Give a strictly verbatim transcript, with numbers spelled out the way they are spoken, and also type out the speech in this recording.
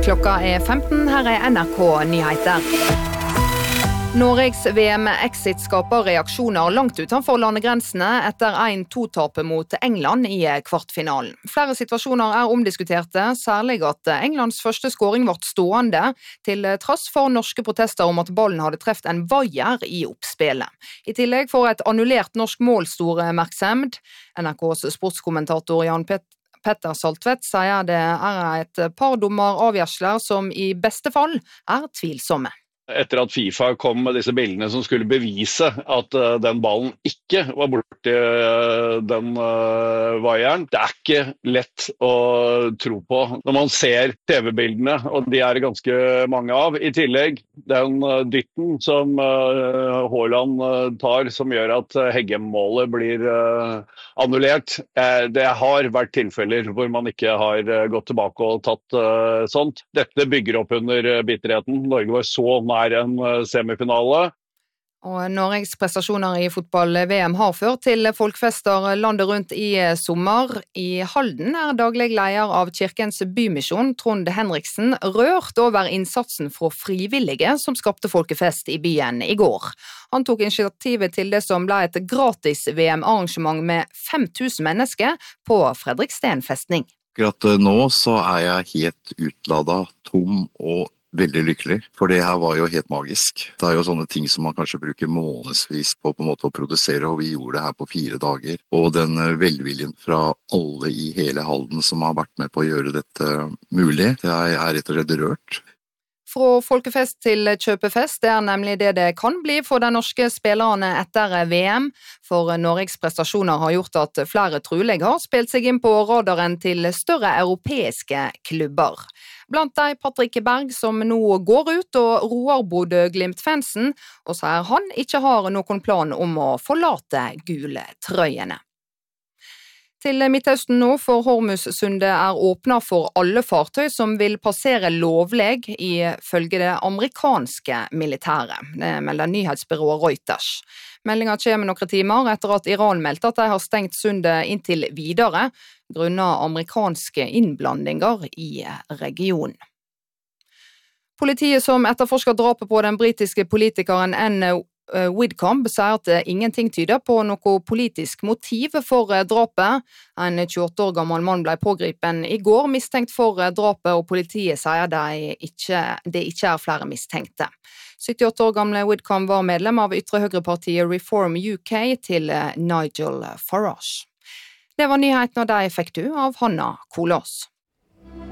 Klokka er femten, her er N R K Nyheter. Norges V M-exit skaper reaksjoner langt utenfor landegrensene etter en to-tap mot England i kvartfinalen. Flere situasjoner er omdiskuterte, særlig at Englands første scoring ble stående, til trass for norske protester om at ballen hadde treft en vaier i oppspillet. I tillegg får et annullert norsk mål stor oppmerksomhet. N R K's sportskommentator Jan Pet Petter Saltvedt sier det er et par dommeravgjørelser som i beste fall er tvilsomme. Etter at FIFA kom med disse bildene som skulle bevise at uh, den ballen ikke var borti uh, den uh, vaieren. Det er ikke lett å tro på når man ser T V-bildene, og de er det ganske mange av. I tillegg den uh, dytten som uh, Haaland uh, tar, som gjør at uh, Heggem-målet blir uh, annullert. Uh, det har vært tilfeller hvor man ikke har uh, gått tilbake og tatt uh, sånt. Dette bygger opp under uh, bitterheten. Norge var så nær er en semifinale. Og Norges prestasjoner i fotball-V M har ført til folkfester landet rundt i sommer. I Halden er daglig leder av Kirkens Bymisjon, Trond Henriksen, rørt over innsatsen fra frivillige som skapte folkefest i byen i går. Han tok initiativet til det som ble et gratis V M-arrangement med fem tusen mennesker på Fredriksten festning. Akkurat nå så er jeg helt utlada, tom og veldig lykkelig, for det her var jo helt magisk. Det er jo sånne ting som man kanskje bruker månedsvis på, på en måte å produsere, og vi gjorde det her på fire dager. Og den velviljen fra alle i hele Halden som har vært med på å gjøre dette mulig, jeg er rett og slett rørt. Fra folkefest til kjøpefest, det er nemlig det det kan bli for de norske spillerne etter V M, for Norges prestasjoner har gjort at flere trolig har spilt seg inn på radaren til større europeiske klubber. Blant de Patrick Berg som nå går ut og roer Bodø-Glimt-fansen, og sier han ikke har noen plan om å forlate gule trøyene. Til Midtøsten nå, for Hormuzsundet er åpnet for alle fartøy som vil passere lovlig ifølge det amerikanske militæret. Det melder nyhetsbyrået Reuters. Meldingen kommer noen timer etter at Iran meldte at de har stengt sundet inntil videre, grunnet amerikanske innblandinger i regionen. Politiet som etterforsker drapet på den britiske politikeren Anne Widdecombe sier at ingenting tyder på noe politisk motiv for drapet. En tjueåtte år gammel mann ble pågripen i går mistenkt for drapet, og politiet sier det ikke, det ikke er flere mistenkte. syttiåtte år gamle Widdecombe var medlem av ytre høyrepartiet Reform U K til Nigel Farage. Det var nyheten, og de fikk du av Hanna Kolås.